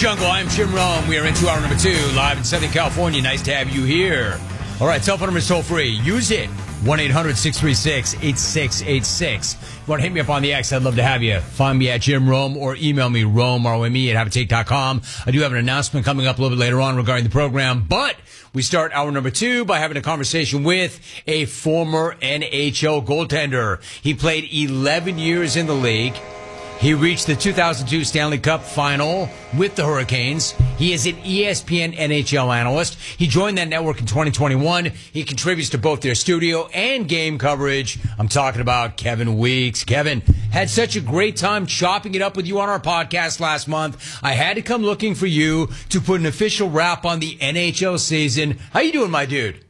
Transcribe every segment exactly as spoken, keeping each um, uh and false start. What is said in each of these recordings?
Jungle, I'm Jim Rome. We are into hour number two, live in Southern California. Nice to have you here. All right, cell phone number is toll free. Use it. one eight hundred six three six eight six eight six. If you want to hit me up on the X, I'd love to have you. Find me at Jim Rome or email me, Rome, R O M E, at habitate dot com. I do have an announcement coming up a little bit later on regarding the program, but we start hour number two by having a conversation with a former N H L goaltender. He played eleven years in the league. He reached the two thousand two Stanley Cup final with the Hurricanes. He is an E S P N N H L analyst. He joined that network in twenty twenty-one. He contributes to both their studio and game coverage. I'm talking about Kevin Weeks. Kevin, had such a great time chopping it up with you on our podcast last month. I had to come looking for you to put an official wrap on the N H L season. How you doing, my dude?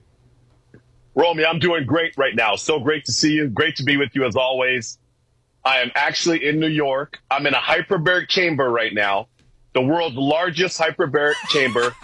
Romy, I'm doing great right now. So great to see you. Great to be with you as always. I am actually in New York. I'm in a hyperbaric chamber right now, the world's largest hyperbaric chamber.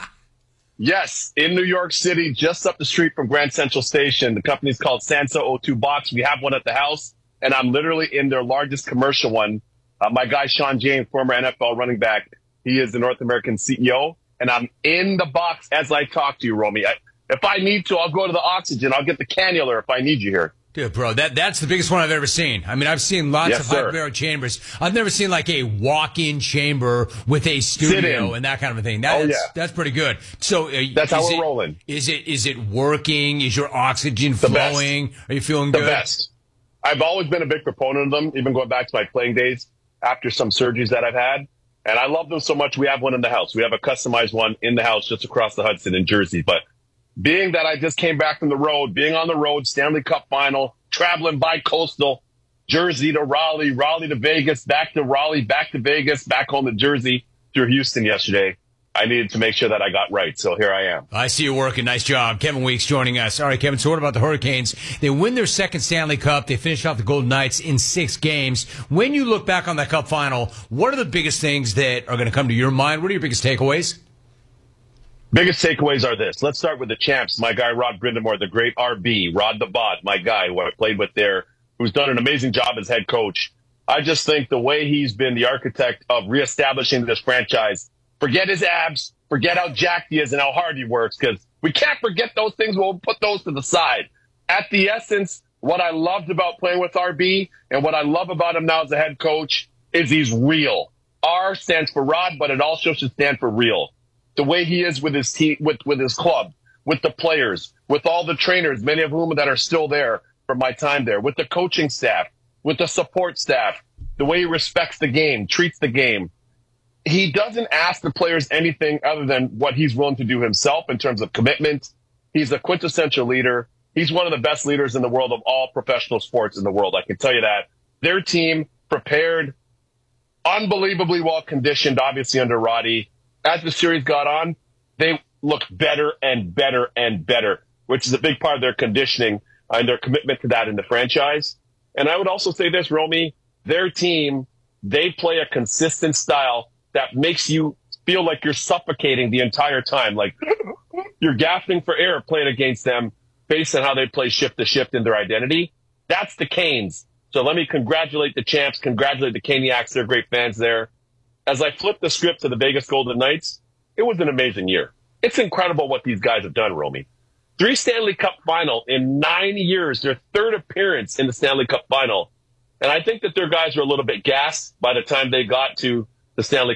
Yes, in New York City, just up the street from Grand Central Station. The company's called Sansa O two Box. We have one at the house, and I'm literally in their largest commercial one. Uh, my guy, Sean James, former N F L running back, he is the North American C E O, and I'm in the box as I talk to you, Romy. I, if I need to, I'll go to the oxygen. I'll get the cannula if I need you here. Dude, bro, that that's the biggest one I've ever seen. I mean, I've seen lots yes, of sir. hyperbaric chambers. I've never seen like a walk-in chamber with a studio and that kind of a thing. That's, oh, yeah. that's pretty good. So uh, that's how we're it, rolling. Is it is it working? Is your oxygen the flowing? Best. Are you feeling the good? The best. I've always been a big proponent of them, even going back to my playing days after some surgeries that I've had. And I love them so much. We have one in the house. We have a customized one in the house just across the Hudson in Jersey. But being that I just came back from the road, being on the road, Stanley Cup final, traveling by coastal, Jersey to Raleigh, Raleigh to Vegas, back to Raleigh, back to Vegas, back home to Jersey through Houston yesterday. I needed to make sure that I got right, so here I am. I see you working. Nice job. Kevin Weeks joining us. All right, Kevin, so what about the Hurricanes? They win their second Stanley Cup. They finish off the Golden Knights in six games. When you look back on that Cup final, what are the biggest things that are going to come to your mind? What are your biggest takeaways? Biggest takeaways are this. Let's start with the champs. My guy, Rod Brindamore, the great R B, Rod the Bod, my guy who I played with there, who's done an amazing job as head coach. I just think the way he's been the architect of reestablishing this franchise, forget his abs, forget how jacked he is and how hard he works, because we can't forget those things. We'll put those to the side. At the essence, what I loved about playing with R B and what I love about him now as a head coach is he's real. R stands for Rod, but it also should stand for real. The way he is with his team, with, with his club, with the players, with all the trainers, many of whom that are still there from my time there, with the coaching staff, with the support staff, the way he respects the game, treats the game. He doesn't ask the players anything other than what he's willing to do himself in terms of commitment. He's a quintessential leader. He's one of the best leaders in the world of all professional sports in the world. I can tell you that. Their team prepared, unbelievably well conditioned, obviously under Roddy. As the series got on, they looked better and better and better, which is a big part of their conditioning and their commitment to that in the franchise. And I would also say this, Romy, their team, they play a consistent style that makes you feel like you're suffocating the entire time. Like you're gasping for air playing against them based on how they play shift to shift in their identity. That's the Canes. So let me congratulate the champs, congratulate the Caniacs. They're great fans there. As I flipped the script to the Vegas Golden Knights, it was an amazing year. It's incredible what these guys have done, Romy. Three Stanley Cup final in nine years, their third appearance in the Stanley Cup final. And I think that their guys were a little bit gassed by the time they got to the Stanley